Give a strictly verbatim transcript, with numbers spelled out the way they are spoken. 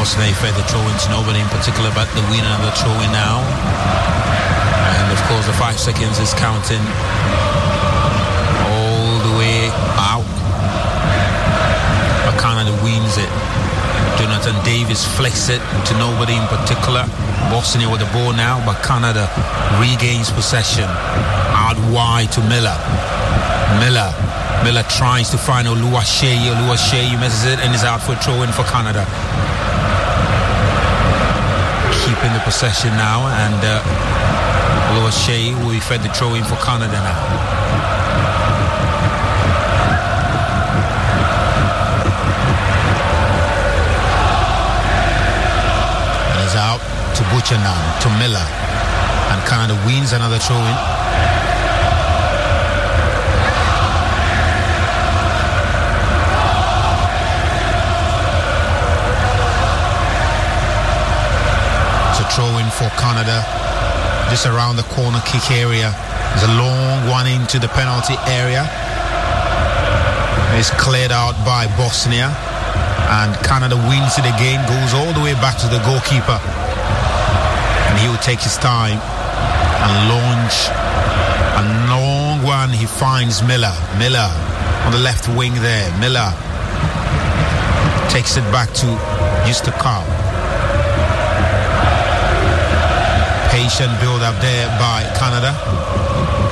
Bosnia fed the throw-in to nobody in particular, but the winner of the throw-in now. And of course the five seconds is counting all the way out. But Canada wins it. Jonathan Davis flicks it to nobody in particular. Bosnia with the ball now, but Canada regains possession. Out wide to Miller. Miller. Miller tries to find Oluwaseyi. Oluwaseyi misses it and is out for a throw-in for Canada. Keeping the possession now, and uh, Oluwaseyi will be fed the throw-in for Canada now. Out to Buchanan, to Miller, and Canada wins another throw-in. It's a throw-in for Canada, just around the corner kick area. There's a long one into the penalty area. It's cleared out by Bosnia. And Canada wins it again, goes all the way back to the goalkeeper. And he will take his time and launch a long one. He finds Miller. Miller on the left wing there. Miller takes it back to Justakar. Patient build up there by Canada.